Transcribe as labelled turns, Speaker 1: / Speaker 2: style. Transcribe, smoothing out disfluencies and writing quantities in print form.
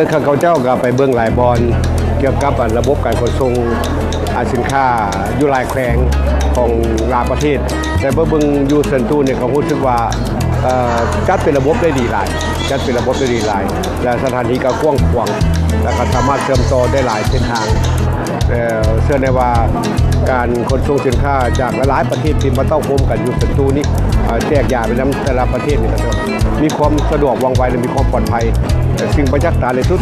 Speaker 1: ข้าเจ้าก็ไปเบื้องหลายบอลเกี่ยวกับระบบการขนส่งสินค้าอยู่หลายแขวงของหลายประเทศแต่เบื้องยูเซนตูเนี่ยเขาพูดถึงว่าจัดเป็นระบบได้ดีหลายจัดเป็นระบบได้ดีหลายและสถานที่ก็กว้างขวางและก็สามารถเชื่อมต่อได้หลายเส้นทางเชื่อในว่าการขนส่งสินค้าจากหลายประเทศที่มาต้องพบกันอยู่เซนตูนี้แจกยาไปน้ำแต่ละประเทศนี่ก็มีความสะดวกว่องไวและมีความปลอดภัยสิ่งประจักษ์ตาเลยทุก